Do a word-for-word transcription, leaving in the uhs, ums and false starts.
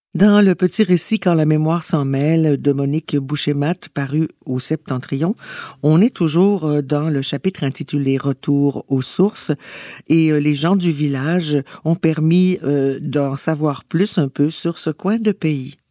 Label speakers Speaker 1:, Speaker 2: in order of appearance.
Speaker 1: Dans le petit récit Quand la mémoire s'en mêle de Monique Boucher-Matte, paru au Septentrion, on est toujours dans le chapitre intitulé Retour aux sources et les gens du village ont permis d'en savoir plus un peu sur ce coin de pays.